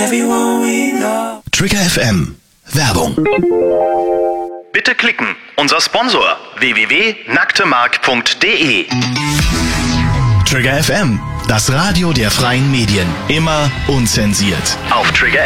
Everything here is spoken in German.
everyone we know. Trigger FM. Werbung. Bitte klicken. Unser Sponsor www.nacktemark.de. Trigger FM. Das Radio der freien Medien. Immer unzensiert. Auf Trigger